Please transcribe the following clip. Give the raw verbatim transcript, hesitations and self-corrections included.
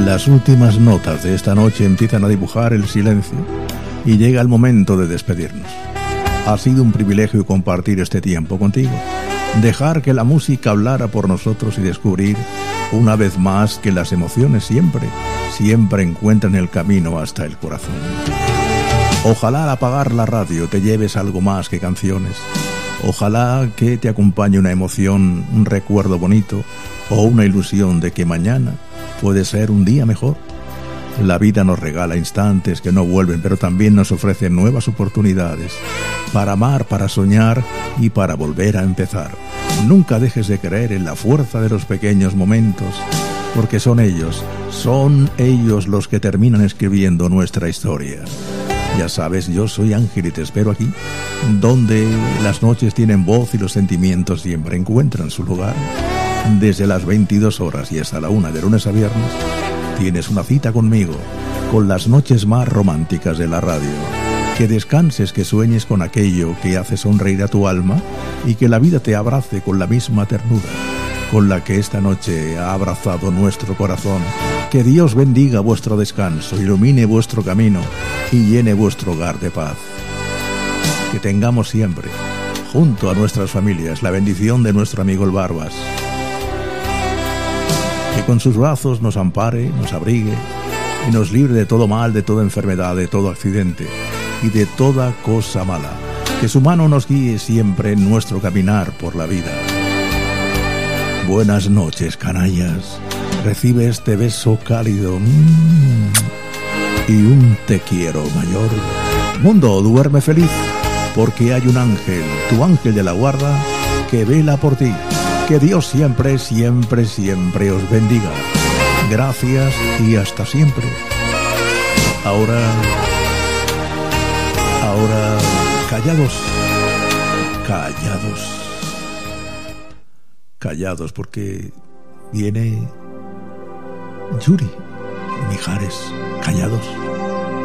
Las últimas notas de esta noche empiezan a dibujar el silencio y llega el momento de despedirnos. Ha sido un privilegio compartir este tiempo contigo, dejar que la música hablara por nosotros y descubrir una vez más que las emociones siempre, siempre encuentran el camino hasta el corazón. Ojalá al apagar la radio te lleves algo más que canciones. Ojalá que te acompañe una emoción, un recuerdo bonito o una ilusión de que mañana puede ser un día mejor. La vida nos regala instantes que no vuelven, pero también nos ofrece nuevas oportunidades para amar, para soñar y para volver a empezar. Nunca dejes de creer en la fuerza de los pequeños momentos, porque son ellos, son ellos los que terminan escribiendo nuestra historia. Ya sabes, yo soy Ángel y te espero aquí, donde las noches tienen voz y los sentimientos siempre encuentran su lugar. Desde las veintidós horas y hasta la una de lunes a viernes, tienes una cita conmigo, con las noches más románticas de la radio. Que descanses, que sueñes con aquello que hace sonreír a tu alma y que la vida te abrace con la misma ternura con la que esta noche ha abrazado nuestro corazón. Que Dios bendiga vuestro descanso, ilumine vuestro camino y llene vuestro hogar de paz. Que tengamos siempre, junto a nuestras familias, la bendición de nuestro amigo el Barbas. Que con sus brazos nos ampare, nos abrigue y nos libre de todo mal, de toda enfermedad, de todo accidente y de toda cosa mala. Que su mano nos guíe siempre en nuestro caminar por la vida. Buenas noches, canallas. Recibe este beso cálido mmm, y un te quiero mayor. Mundo, duerme feliz, porque hay un ángel, tu ángel de la guarda, que vela por ti. Que Dios siempre, siempre, siempre os bendiga. Gracias y hasta siempre. Ahora, ahora, callados, callados, callados, porque viene Yuri Mijares. Callados.